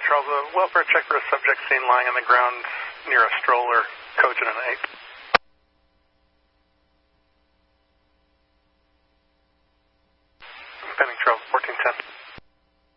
Charles. A welfare check for a subject seen lying on the ground near a stroller, coach and an ape.